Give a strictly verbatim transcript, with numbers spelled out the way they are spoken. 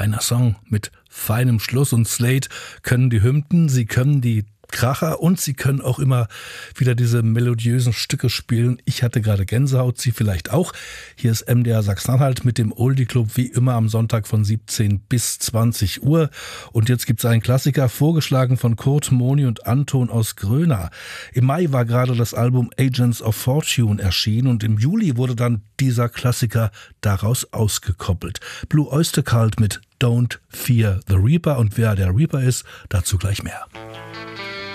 feiner Song mit feinem Schluss und Slade können die Hymnen, sie können die Kracher und sie können auch immer wieder diese melodiösen Stücke spielen. Ich hatte gerade Gänsehaut, Sie vielleicht auch. Hier ist M D R Sachsen-Anhalt mit dem Oldie Club wie immer am Sonntag von siebzehn bis zwanzig Uhr. Und jetzt gibt es einen Klassiker, vorgeschlagen von Kurt, Moni und Anton aus Gröna. Im Mai war gerade das Album Agents of Fortune erschienen und im Juli wurde dann dieser Klassiker daraus ausgekoppelt. Blue Oyster Cult mit Don't Fear the Reaper, und wer der Reaper ist, dazu gleich mehr.